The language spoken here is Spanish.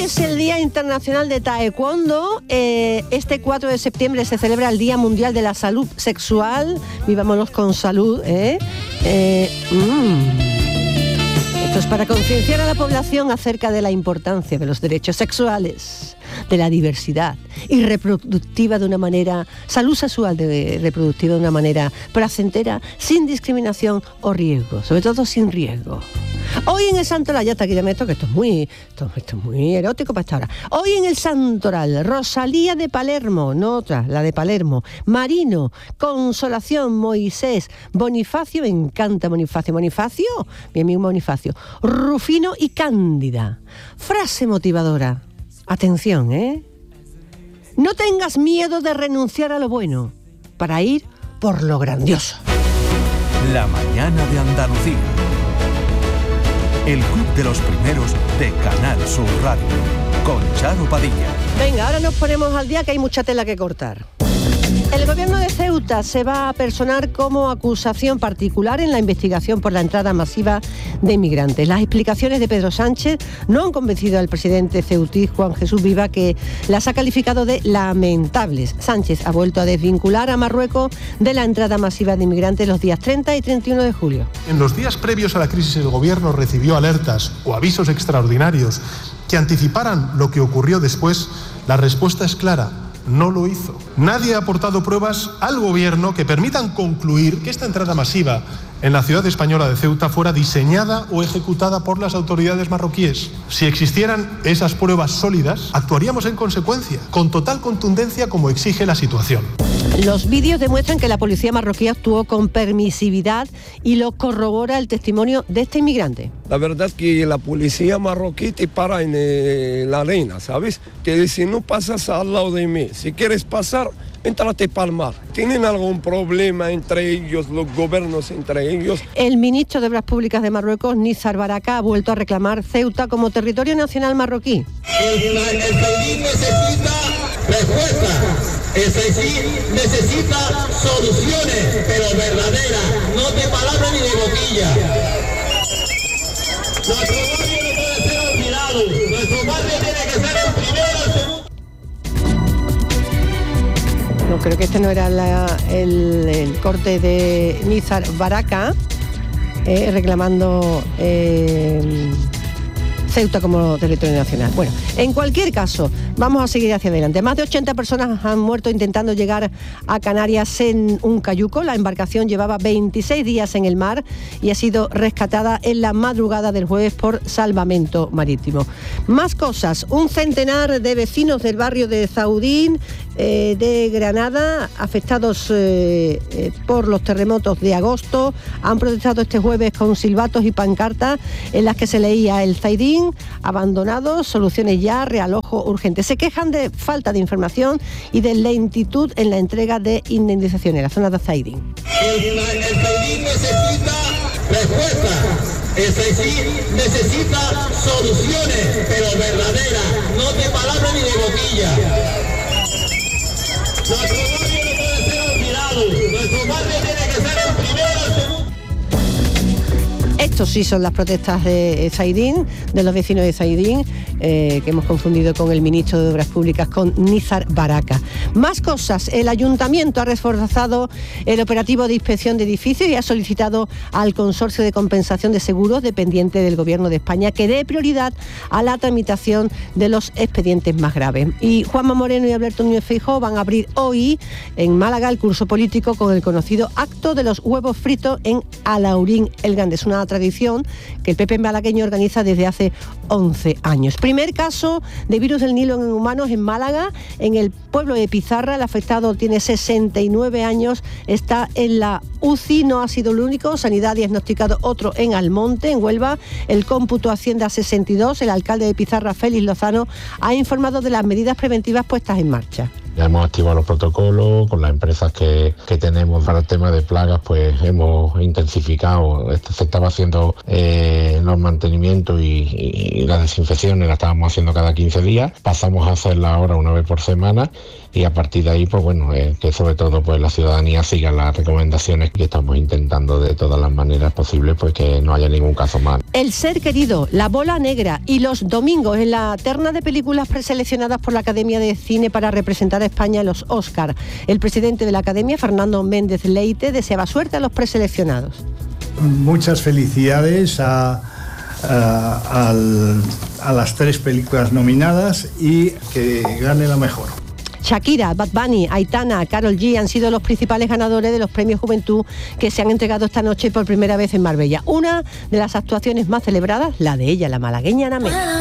es el Día Internacional de Taekwondo. Este 4 de septiembre se celebra el Día Mundial de la Salud Sexual. Vivámonos con salud, Esto es para concienciar a la población acerca de la importancia de los derechos sexuales, de la diversidad y reproductiva de una manera, salud sexual reproductiva de una manera placentera, sin discriminación o riesgo, sobre todo sin riesgo. Hoy en el Santoral, ya está aquí, ya me toca, esto es muy erótico para esta hora. Hoy en el Santoral, Rosalía de Palermo, no otra, la de Palermo, Marino, Consolación, Moisés, Bonifacio, me encanta Bonifacio, mi amigo Bonifacio, Rufino y Cándida. Frase motivadora. Atención, No tengas miedo de renunciar a lo bueno para ir por lo grandioso. La mañana de Andalucía. El Club de los Primeros de Canal Sur Radio, con Charo Padilla. Venga, ahora nos ponemos al día que hay mucha tela que cortar. El gobierno de Ceuta se va a personar como acusación particular en la investigación por la entrada masiva de inmigrantes. Las explicaciones de Pedro Sánchez no han convencido al presidente ceutí Juan Jesús Viva, que las ha calificado de lamentables. Sánchez ha vuelto a desvincular a Marruecos de la entrada masiva de inmigrantes los días 30 y 31 de julio. En los días previos a la crisis, el gobierno recibió alertas o avisos extraordinarios que anticiparan lo que ocurrió después. La respuesta es clara. No lo hizo. Nadie ha aportado pruebas al gobierno que permitan concluir que esta entrada masiva en la ciudad española de Ceuta fuera diseñada o ejecutada por las autoridades marroquíes. Si existieran esas pruebas sólidas, actuaríamos en consecuencia, con total contundencia como exige la situación. Los vídeos demuestran que la policía marroquí actuó con permisividad y lo corrobora el testimonio de este inmigrante. La verdad que la policía marroquí te para en la arena, ¿sabes? Te dice, no pasas al lado de mí. Si quieres pasar, éntrate para el mar. ¿Tienen algún problema entre ellos, los gobiernos entre ellos? El ministro de Obras Públicas de Marruecos, Nizar Baraka, ha vuelto a reclamar Ceuta como territorio nacional marroquí. El país necesita respuestas. El país necesita soluciones, pero verdaderas, no de palabras ni de boquilla. Nuestro barrio no puede ser olvidado. Nuestro barrio tiene que ser el primero, el segundo. No, creo que este no era el corte de Nizar Baraka, reclamando Ceuta como territorio nacional. Bueno, en cualquier caso, vamos a seguir hacia adelante. Más de 80 personas han muerto intentando llegar a Canarias en un cayuco. La embarcación llevaba 26 días en el mar y ha sido rescatada en la madrugada del jueves por Salvamento Marítimo. Más cosas. Un centenar de vecinos del barrio de Zaudín, de Granada, afectados por los terremotos de agosto, han protestado este jueves con silbatos y pancartas en las que se leía: el Zaidín abandonado, soluciones ya, realojo urgente. Se quejan de falta de información y de lentitud en la entrega de indemnizaciones en la zona de Zaidín. El Zaidín necesita respuestas. El Zaidín necesita soluciones, pero verdaderas, no de palabras ni de boquilla. Nuestro barrio no puede ser olvidado. Nuestro barrio tiene que ser el primero, el segundo. Estos sí son las protestas de Zaidín, de los vecinos de Zaidín, que hemos confundido con el ministro de Obras Públicas, con Nizar Baraka. Más cosas. El ayuntamiento ha reforzado el operativo de inspección de edificios y ha solicitado al Consorcio de Compensación de Seguros, dependiente del Gobierno de España, que dé prioridad a la tramitación de los expedientes más graves. Y Juanma Moreno y Alberto Núñez Feijóo van a abrir hoy en Málaga el curso político con el conocido acto de los huevos fritos en Alhaurín el Grande. Es una tradición que el PP malagueño organiza desde hace 11 años. Primer caso de virus del Nilo en humanos en Málaga, en el pueblo de Pizarra. El afectado tiene 69 años, está en la UCI, no ha sido el único. Sanidad ha diagnosticado otro en Almonte, en Huelva. El cómputo asciende a 62. El alcalde de Pizarra, Félix Lozano, ha informado de las medidas preventivas puestas en marcha. Ya hemos activado los protocolos con las empresas que tenemos para el tema de plagas, pues hemos intensificado. Se estaba haciendo los mantenimientos y las desinfecciones las estábamos haciendo cada 15 días. Pasamos a hacerla ahora una vez por semana y a partir de ahí, pues bueno, que sobre todo pues la ciudadanía siga las recomendaciones que estamos intentando de todas las maneras posibles, pues que no haya ningún caso más. El ser querido, La bola negra y Los domingos en la terna de películas preseleccionadas por la Academia de Cine para representar a España en los Oscar. El presidente de la Academia, Fernando Méndez Leite, deseaba suerte a los preseleccionados. Muchas felicidades a las 3 películas nominadas y que gane la mejor. Shakira, Bad Bunny, Aitana, Karol G han sido los principales ganadores de los premios Juventud que se han entregado esta noche por primera vez en Marbella. Una de las actuaciones más celebradas, la de ella, la malagueña Ana Mena.